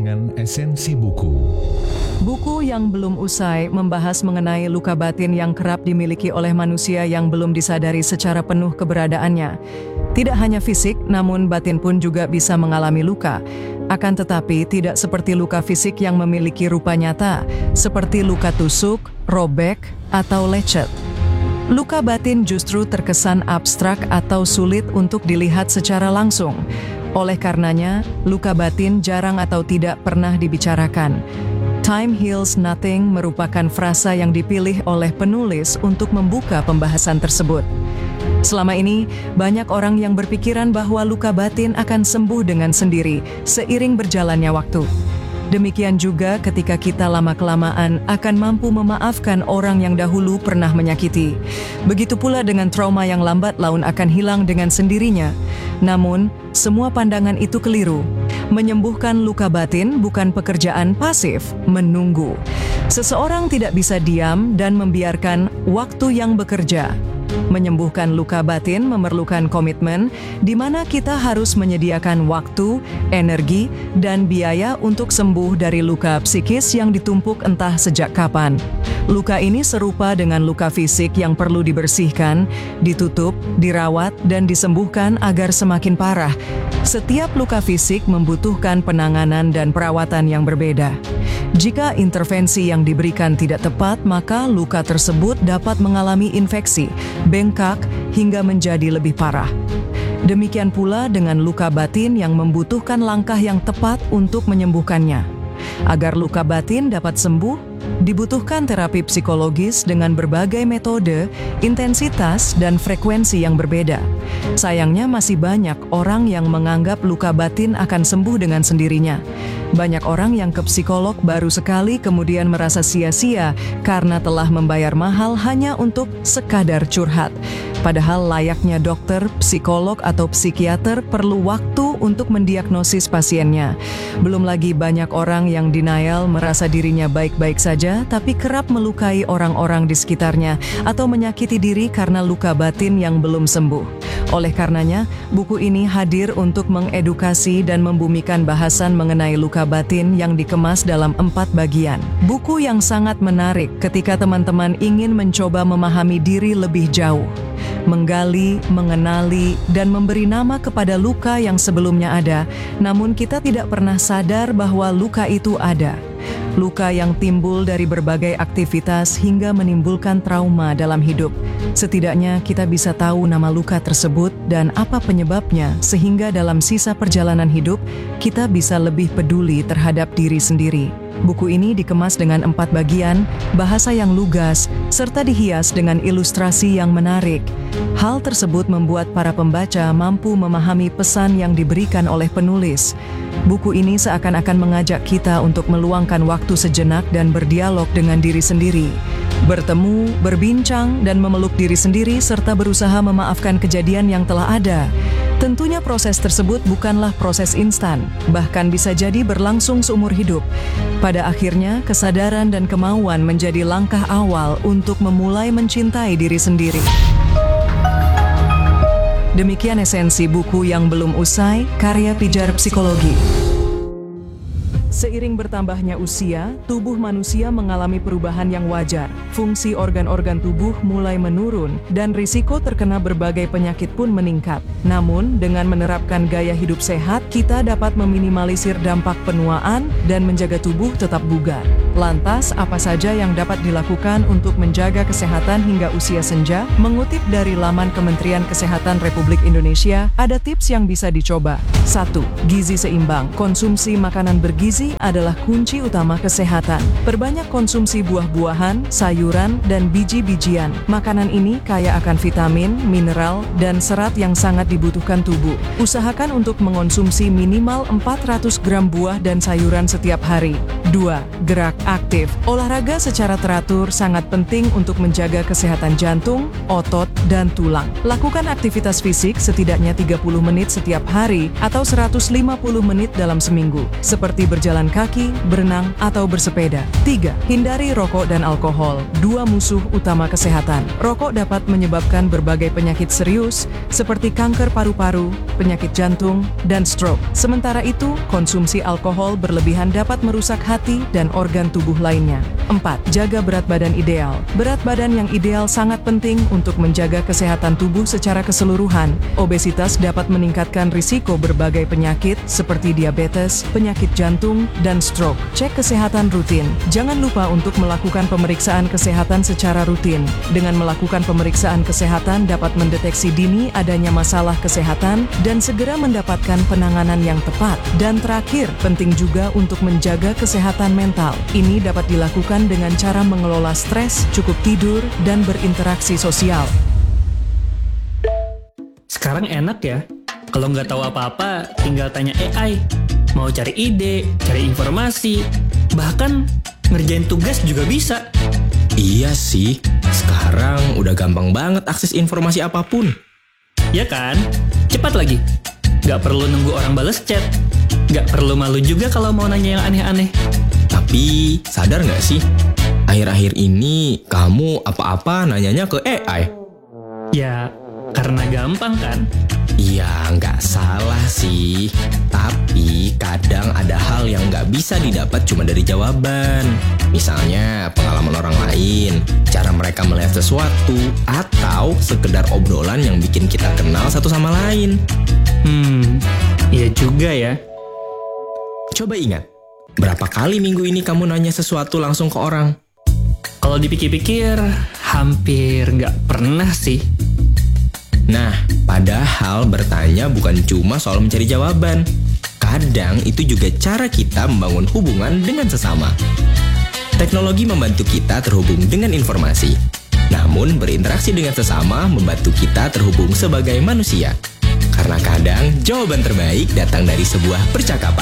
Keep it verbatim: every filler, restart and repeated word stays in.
dengan esensi buku. Buku yang belum usai membahas mengenai luka batin yang kerap dimiliki oleh manusia yang belum disadari secara penuh keberadaannya. Tidak hanya fisik, namun batin pun juga bisa mengalami luka. Akan tetapi tidak seperti luka fisik yang memiliki rupa nyata, seperti luka tusuk, robek, atau lecet. Luka batin justru terkesan abstrak atau sulit untuk dilihat secara langsung. Oleh karenanya, luka batin jarang atau tidak pernah dibicarakan. Time heals nothing merupakan frasa yang dipilih oleh penulis untuk membuka pembahasan tersebut. Selama ini, banyak orang yang berpikiran bahwa luka batin akan sembuh dengan sendiri seiring berjalannya waktu. Demikian juga ketika kita lama-kelamaan akan mampu memaafkan orang yang dahulu pernah menyakiti. Begitu pula dengan trauma yang lambat laun akan hilang dengan sendirinya. Namun, semua pandangan itu keliru. Menyembuhkan luka batin bukan pekerjaan pasif, menunggu. Seseorang tidak bisa diam dan membiarkan waktu yang bekerja. Menyembuhkan luka batin memerlukan komitmen, di mana kita harus menyediakan waktu, energi, dan biaya untuk sembuh dari luka psikis yang ditumpuk entah sejak kapan. Luka ini serupa dengan luka fisik yang perlu dibersihkan, ditutup, dirawat, dan disembuhkan agar semakin parah. Setiap luka fisik membutuhkan penanganan dan perawatan yang berbeda. Jika intervensi yang diberikan tidak tepat, maka luka tersebut dapat mengalami infeksi, bengkak, hingga menjadi lebih parah. Demikian pula dengan luka batin yang membutuhkan langkah yang tepat untuk menyembuhkannya. Agar luka batin dapat sembuh, dibutuhkan terapi psikologis dengan berbagai metode, intensitas, dan frekuensi yang berbeda. Sayangnya masih banyak orang yang menganggap luka batin akan sembuh dengan sendirinya. Banyak orang yang ke psikolog baru sekali kemudian merasa sia-sia karena telah membayar mahal hanya untuk sekadar curhat. Padahal layaknya dokter, psikolog, atau psikiater perlu waktu untuk mendiagnosis pasiennya. Belum lagi banyak orang yang denial merasa dirinya baik-baik saja, tapi kerap melukai orang-orang di sekitarnya atau menyakiti diri karena luka batin yang belum sembuh. Oleh karenanya, buku ini hadir untuk mengedukasi dan membumikan bahasan mengenai luka batin yang dikemas dalam empat bagian. Buku yang sangat menarik ketika teman-teman ingin mencoba memahami diri lebih jauh, menggali, mengenali, dan memberi nama kepada luka yang sebelumnya ada, namun kita tidak pernah sadar bahwa luka itu ada. Luka yang timbul dari berbagai aktivitas hingga menimbulkan trauma dalam hidup. Setidaknya kita bisa tahu nama luka tersebut dan apa penyebabnya, sehingga dalam sisa perjalanan hidup, kita bisa lebih peduli terhadap diri sendiri. Buku ini dikemas dengan empat bagian, bahasa yang lugas, serta dihias dengan ilustrasi yang menarik. Hal tersebut membuat para pembaca mampu memahami pesan yang diberikan oleh penulis. Buku ini seakan-akan mengajak kita untuk meluangkan waktu sejenak dan berdialog dengan diri sendiri. Bertemu, berbincang, dan memeluk diri sendiri serta berusaha memaafkan kejadian yang telah ada. Tentunya proses tersebut bukanlah proses instan, bahkan bisa jadi berlangsung seumur hidup. Pada akhirnya, kesadaran dan kemauan menjadi langkah awal untuk memulai mencintai diri sendiri. Demikian esensi buku yang belum usai, karya Pijar Psikologi. Seiring bertambahnya usia, tubuh manusia mengalami perubahan yang wajar. Fungsi organ-organ tubuh mulai menurun, dan risiko terkena berbagai penyakit pun meningkat. Namun, dengan menerapkan gaya hidup sehat, kita dapat meminimalisir dampak penuaan dan menjaga tubuh tetap bugar. Lantas, apa saja yang dapat dilakukan untuk menjaga kesehatan hingga usia senja? Mengutip dari laman Kementerian Kesehatan Republik Indonesia, ada tips yang bisa dicoba. satu. Gizi seimbang. Konsumsi makanan bergizi adalah kunci utama kesehatan. Perbanyak konsumsi buah-buahan, sayuran, dan biji-bijian. Makanan ini kaya akan vitamin, mineral, dan serat yang sangat dibutuhkan tubuh. Usahakan untuk mengonsumsi minimal empat ratus gram buah dan sayuran setiap hari. dua. Gerak aktif. Olahraga secara teratur sangat penting untuk menjaga kesehatan jantung, otot, dan tulang. Lakukan aktivitas fisik setidaknya tiga puluh menit setiap hari atau seratus lima puluh menit dalam seminggu, seperti berjalan berjalan kaki, berenang, atau bersepeda. Tiga. Hindari rokok dan alkohol, dua musuh utama kesehatan. Rokok dapat menyebabkan berbagai penyakit serius seperti kanker paru-paru, penyakit jantung, dan stroke. Sementara itu, konsumsi alkohol berlebihan dapat merusak hati dan organ tubuh lainnya. Empat. Jaga berat badan ideal. Berat badan yang ideal sangat penting untuk menjaga kesehatan tubuh secara keseluruhan. Obesitas dapat meningkatkan risiko berbagai penyakit seperti diabetes, penyakit jantung, dan stroke. Cek kesehatan rutin. Jangan lupa untuk melakukan pemeriksaan kesehatan secara rutin. Dengan melakukan pemeriksaan kesehatan dapat mendeteksi dini adanya masalah kesehatan dan segera mendapatkan penanganan yang tepat. Dan terakhir, penting juga untuk menjaga kesehatan mental. Ini dapat dilakukan dengan cara mengelola stres, cukup tidur, dan berinteraksi sosial. Sekarang enak ya, kalau nggak tahu apa-apa tinggal tanya A I. Mau cari ide, cari informasi, bahkan ngerjain tugas juga bisa. Iya sih, sekarang udah gampang banget akses informasi apapun. Ya kan? Cepat lagi. Nggak perlu nunggu orang bales chat. Nggak perlu malu juga kalau mau nanya yang aneh-aneh. Tapi sadar nggak sih, akhir-akhir ini kamu apa-apa nanyanya ke A I? Ya, karena gampang kan? Iya, nggak salah sih. Tapi kadang ada hal yang nggak bisa didapat cuma dari jawaban. Misalnya pengalaman orang lain, cara mereka melihat sesuatu, atau sekedar obrolan yang bikin kita kenal satu sama lain. Hmm, iya juga ya. Coba ingat, berapa kali minggu ini kamu nanya sesuatu langsung ke orang? Kalau dipikir-pikir, hampir nggak pernah sih. Nah, padahal bertanya bukan cuma soal mencari jawaban. Kadang itu juga cara kita membangun hubungan dengan sesama. Teknologi membantu kita terhubung dengan informasi. Namun, berinteraksi dengan sesama membantu kita terhubung sebagai manusia. Karena kadang, jawaban terbaik datang dari sebuah percakapan.